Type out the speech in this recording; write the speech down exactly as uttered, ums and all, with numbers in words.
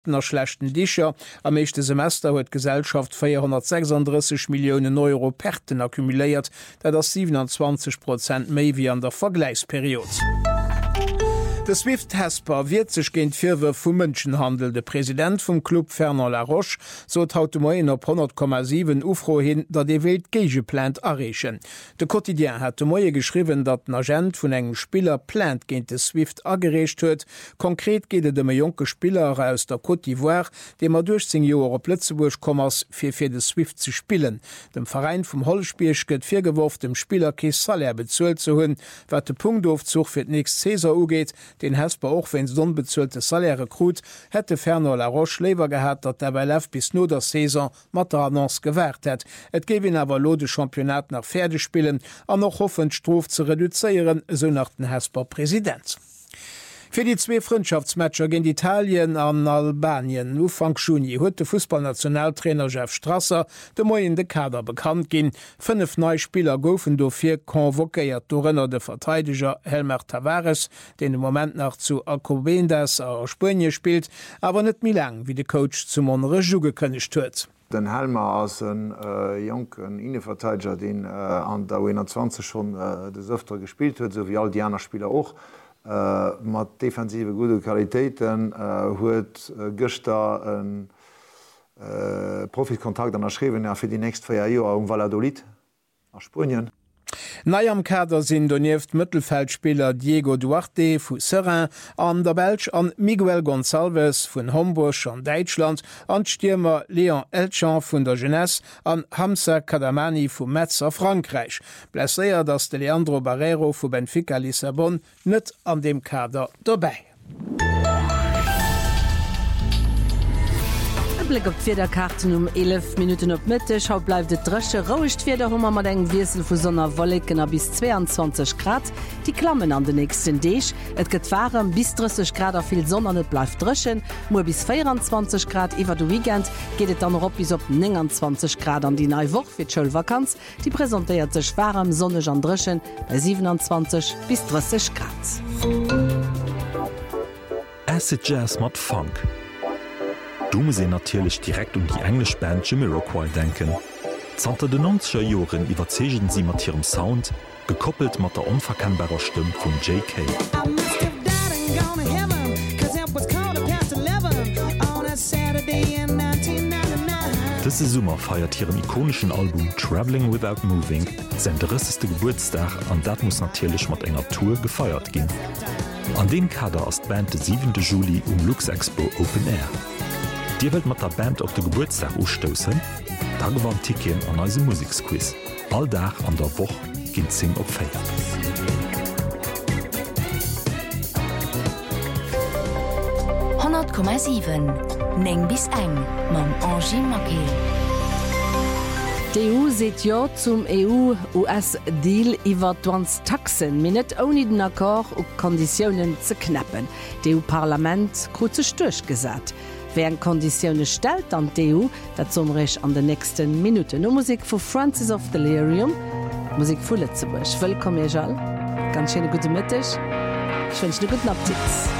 nach schlechten Dicher am meeschte Semester huet Gesellschaft vierhundertsechsunddreißig Millionen Euro Perten akkumuléiert, dat das siebenundzwanzig Prozent méi wie an der Vergleichsperiode. De SWIFT-Hesper wird sech géint Virwe vum Mënschenhandel. De Präsident vum Club Fernand Laroche so haut Moien op hundert Komma sieben Ufro hin, dat de Welt Gegeplant errechen. De Quotidien hat de Moie geschriwen, dat den Agent vun engem Spieler plant géint de SWIFT agerecht huet. Konkret geht dem e jonke Spieler aus der Côte d'Ivoire, dem er durch zehn Joer op Plötzeburg kommers fir fir de SWIFT zu spielen. Dem Verein vum Hollspiech gëtt firgeworf dem Spieler kees Salär bezuelt zu hunn, wat de Punktaufzug fir d nächst Caesar ugeht. Den Hesper auch wenns unbezzuelte Saläre krut, hätte Fernand Laroche lewer gehabt, dat der F bis no der Saison mat der Annonce gewährt het. Et gewinn awer lo de Championat nach Pferde spielen, an noch hoffen Strof zu reduzieren, so nach den Hesper Präsident. Für die zwei Freundschaftsmatcher gegen Italien an Albanien Ufang Juni huet de Fußballnationaltrainer Jeff Strasser de moi in de Kader bekannt gin. Fünf neue Spieler goufen dofir konvokéiert dorenner de Verteidiger Helmer Tavares, den im Moment nach zu Alcobendas a Spanje spielt, aber net mi lang wie de Coach zum Monre gekönnecht huet. Den Helmer als een äh, jonken Innenverteidiger, den äh, an der U einundzwanzig schon äh, des öfter gespielt huet, so wie all die anderen Spieler auch. Uh, mat defensive gute Qualitäten huet uh, uh, Göster een uh, Profikontakt an erschriwen ja, fir die nächst vier Joer um Valladolid a Spien. Nei am Kader sinn donieft Mëttelfeldspieler Diego Duarte vu Serrain, an der Belsch an Miguel Gonçalves vun Homburg an Deitschland, an Stürmer Léon Elchamp vun der Jeunesse, an Hamza Kadamani vu Metz a Frankreich. Blässéier dats de Leandro Barreiro vu Benfica Lissabon net an dem Kader dabei. Blick op Vierderkarten um elf Minuten op Mitte. Schau bleibt de dresche Rauicht Vierder Hummer mat eng Wirsel vu Sonner Wollecken a bis zweiundzwanzig Grad. Die Klammen an den nächsten Deeg. Et gëtt warm bis dreißig Grad a viel Sonne net bleif dreschen. Mo bis vierundzwanzig Grad iwwer du Weekend gehtt dann op bis op neunundzwanzig Grad an die neue Woche fir d'Schulvakanz. Die präsentiert sech warm sonneg an dreschen bei siebenundzwanzig bis dreißig Grad. Acid Jazz mat Funk. Du muss se natürlich direkt um die englisch Band Jamiroquai denken. Zter den neunziger Joren iwwerzegen sie mat ihrem Sound, gekoppelt mat der unverkennbarer Stimme von J K. Diese Summer feiert ihrem ikonischen Album Traveling Without Moving sein dritteste Geburtstag, an dat muss natürlich mat enger Tour gefeiert gehen. An dem Kader ist Band den siebenten Juli um Lux Expo Open Air. Dir wollt mat der Band auf den Geburtstag ausstoßen? Da gewann Ticken an eise Musiksquiz. All Dach an der Woche geht zehn op Feier. hundert Komma sieben Neng bis eng mam Angie Makel. Die E U seet ja zum E U-U S-Deal iwwer Taxen, min net oni den Akkor op Konditionen ze knappen. D E U-Parlament kruze stöch gesat. Wer en Konditionne stellt an D E U, dat zomrech an de nächsten Minuten. No Musik vu Francis of Delirium, Musik vu Lettzebusch. Wëllkom e all. Ganz schöne gute Mittag. Ich wünsche dir guten Appetit.